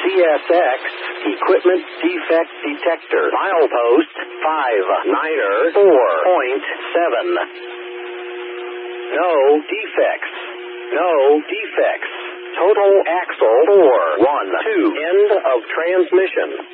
CSX, Equipment Defect Detector. Milepost 59er 4.7. No defects. No defects. Total axle 412. End of transmission.